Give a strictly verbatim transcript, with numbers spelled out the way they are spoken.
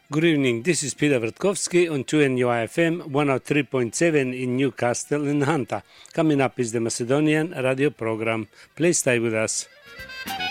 Good evening, this is Peter Vertkovsky on two N U I F M one oh three point seven in Newcastle and Hunter. Coming up is the Macedonian radio program. Please stay with us.